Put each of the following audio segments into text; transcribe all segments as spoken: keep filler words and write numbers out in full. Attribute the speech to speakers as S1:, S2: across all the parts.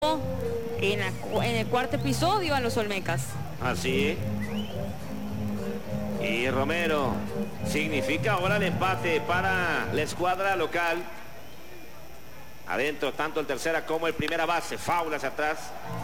S1: en, la, en el cuarto episodio a los Olmecas.
S2: Así. Y Romero significa ahora el empate para la escuadra local. Adentro tanto el tercera como el primera base. Faula hacia atrás.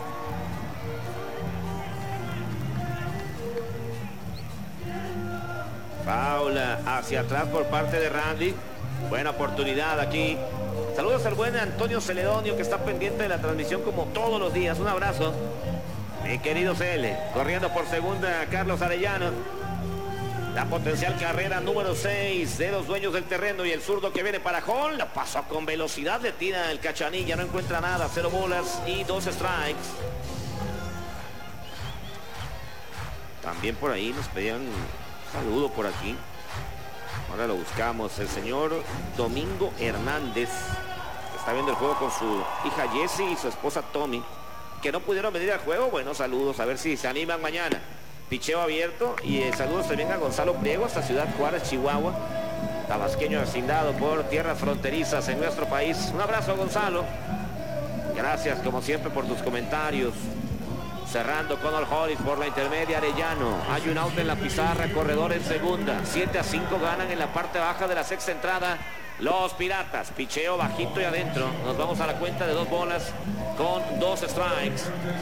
S2: Faula hacia atrás por parte de Randy. Buena oportunidad aquí. Saludos al buen Antonio Celedonio, que está pendiente de la transmisión como todos los días. Un abrazo. Mi querido Cele. Corriendo por segunda Carlos Arellano. La potencial carrera número seis de los dueños del terreno y el zurdo que viene para Hall. La pasó con velocidad, le tira el Cachanilla, no encuentra nada. Cero bolas y dos strikes. También por ahí nos pedían un saludo por aquí. Ahora lo buscamos. El señor Domingo Hernández, que está viendo el juego con su hija Jessie y su esposa Tommy, que no pudieron venir al juego. Bueno, saludos, a ver si se animan mañana. Picheo abierto y eh, saludos también a Gonzalo Priego hasta Ciudad Juárez, Chihuahua. Tabasqueño hacendado por tierras fronterizas en nuestro país. Un abrazo, Gonzalo. Gracias como siempre por tus comentarios. Cerrando con All Hollis por la intermedia Arellano. Hay un out en la pizarra, corredor en segunda. siete a cinco ganan en la parte baja de la sexta entrada los Piratas. Picheo bajito y adentro. Nos vamos a la cuenta de dos bolas con dos strikes.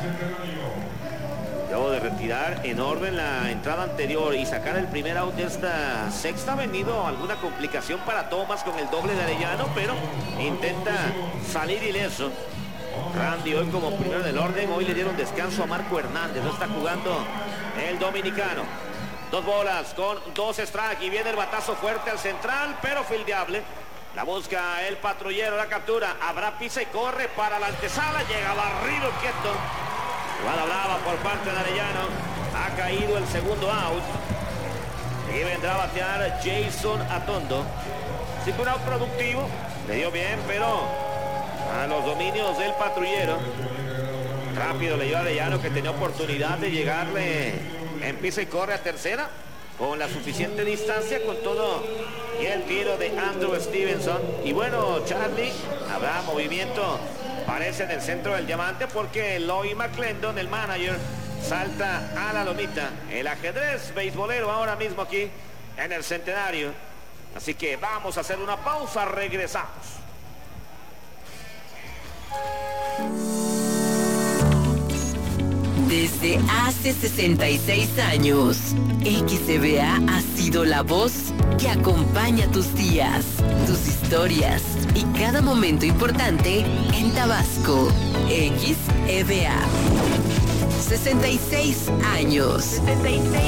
S2: Luego de retirar en orden la entrada anterior y sacar el primer out de esta sexta, ha venido alguna complicación para Thomas con el doble de Arellano, pero intenta salir ileso. Randy hoy como primero del orden. Hoy le dieron descanso a Marco Hernández. No está jugando el dominicano. Dos bolas con dos strikes y viene el batazo fuerte al central, pero fildeable. La busca el patrullero, la captura. Habrá pisa y corre para la antesala. Llega barrido quieto. Jugada brava por parte de Arellano. Ha caído el segundo out. Y vendrá a batear Jason Atondo. Sí, fue un out productivo. Le dio bien, pero a los dominios del patrullero. Rápido le dio a Arellano, que tenía oportunidad de llegarle en pisa y corre a tercera. Con la suficiente distancia, con todo. Y el tiro de Andrew Stevenson. Y bueno, Charlie, habrá movimiento. Parece en el centro del diamante porque Loy McClendon, el manager, salta a la lomita. El ajedrez beisbolero ahora mismo aquí en el Centenario. Así que vamos a hacer una pausa, regresamos.
S3: Desde hace sesenta y seis años, X E V A ha sido la voz que acompaña tus días, tus historias y cada momento importante en Tabasco. X E V A. sesenta y seis años. sesenta y seis